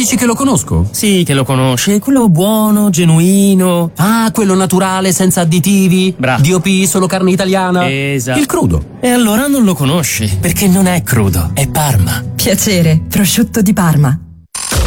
Dici che lo conosco? Sì, che lo conosci, quello buono, genuino. Ah, quello naturale, senza additivi. Bravo. DOP, solo carne italiana. Esatto. Il crudo. E allora non lo conosci, perché non è crudo, è Parma. Piacere, prosciutto di Parma.